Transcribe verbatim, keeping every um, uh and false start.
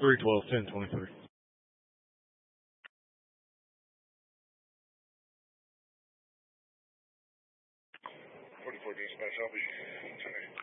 three twelve ten twenty-three. forty-four dispatch, I'll be